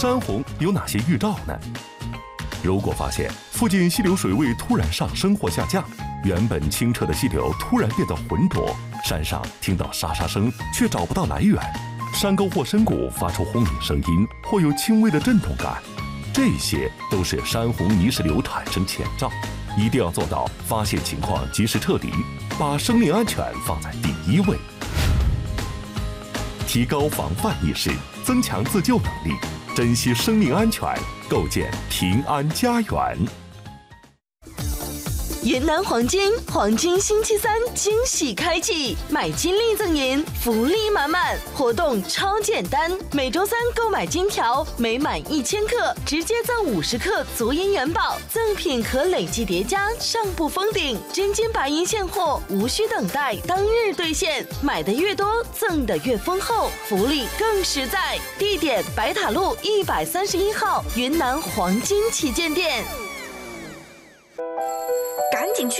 山洪有哪些预兆呢？如果发现附近溪流水位突然上升或下降，原本清澈的溪流突然变得浑浊，山上听到沙沙声却找不到来源，山沟或深谷发出轰鸣声音或有轻微的震动感，这些都是山洪泥石流产生前兆，一定要做到发现情况及时撤离，把生命安全放在第一位。提高防范意识，增强自救能力，珍惜生命安全，构建平安家园。 云南黄金星期三惊喜开启，买金立赠银，福利满满，活动超简单，每周三购买金条，每满1000克直接赠50克足银元宝，赠品可累计叠加，上不封顶，真金白银现货，无需等待，当日兑现，买的越多，赠的越丰厚，福利更实在。地点：白塔路131号云南黄金旗舰店。